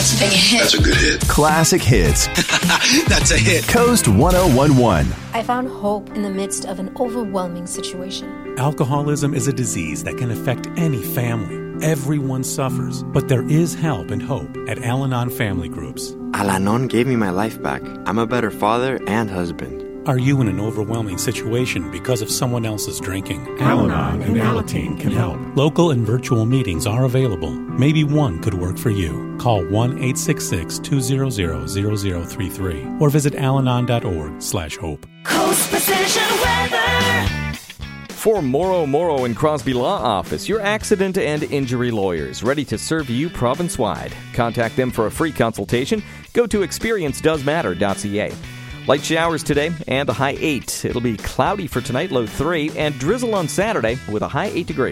That's a hit. That's a good hit. Classic hits. That's a hit. Coast 1011. I found hope in the midst of an overwhelming situation. Alcoholism is a disease that can affect any family. Everyone suffers, but there is help and hope at Al-Anon Family Groups. Al-Anon gave me my life back. I'm a better father and husband. Are you in an overwhelming situation because of someone else's drinking? Al-Anon and Alateen can help. Local and virtual meetings are available. Maybe one could work for you. Call 1-866-200-0033 or visit alanon.org/hope. Coast Precision Weather. For Morrow and Crosby Law Office, your accident and injury lawyers, ready to serve you province-wide. Contact them for a free consultation. Go to experiencedoesmatter.ca. Light showers today and a high 8. It'll be cloudy for tonight, low 3, and drizzle on Saturday with a high 8 degrees.